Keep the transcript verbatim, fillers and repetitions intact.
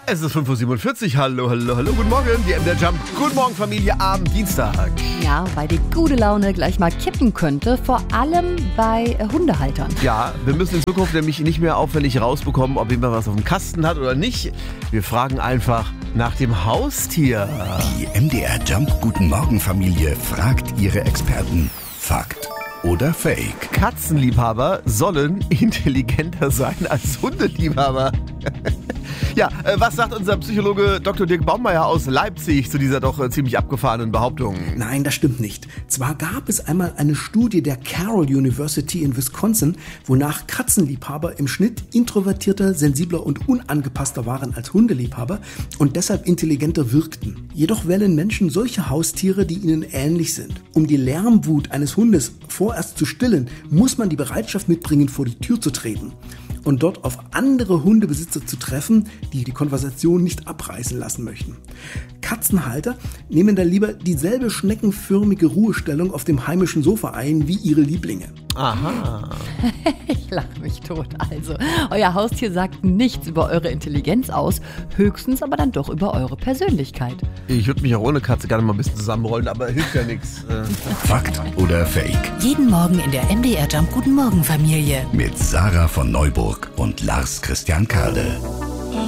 Es ist fünf Uhr siebenundvierzig. Hallo, hallo, hallo, guten Morgen. Die M D R Jump. Guten Morgen, Familie, am Dienstag. Ja, weil die gute Laune gleich mal kippen könnte, vor allem bei Hundehaltern. Ja, wir müssen in Zukunft nämlich nicht mehr aufwendig rausbekommen, ob jemand was auf dem Kasten hat oder nicht. Wir fragen einfach nach dem Haustier. Die M D R Jump Guten Morgen Familie fragt ihre Experten. Fakt oder Fake? Katzenliebhaber sollen intelligenter sein als Hundeliebhaber. Ja, äh, was sagt unser Psychologe Doktor Dirk Baumeier aus Leipzig zu dieser doch äh, ziemlich abgefahrenen Behauptung? Nein, das stimmt nicht. Zwar gab es einmal eine Studie der Carroll University in Wisconsin, wonach Katzenliebhaber im Schnitt introvertierter, sensibler und unangepasster waren als Hundeliebhaber und deshalb intelligenter wirkten. Jedoch wählen Menschen solche Haustiere, die ihnen ähnlich sind. Um die Lärmwut eines Hundes vorerst zu stillen, muss man die Bereitschaft mitbringen, vor die Tür zu treten und dort auf andere Hundebesitzer zu treffen, die die Konversation nicht abreißen lassen möchten. Katzenhalter nehmen da lieber dieselbe schneckenförmige Ruhestellung auf dem heimischen Sofa ein wie ihre Lieblinge. Aha. Ich lache mich tot. Also, euer Haustier sagt nichts über eure Intelligenz aus, höchstens aber dann doch über eure Persönlichkeit. Ich würde mich auch ohne Katze gerne mal ein bisschen zusammenrollen, aber hilft ja nichts. Äh. Fakt oder Fake? Jeden Morgen in der M D R Jump Guten Morgen Familie. Mit Sarah von Neuburg und Lars Christian Kade.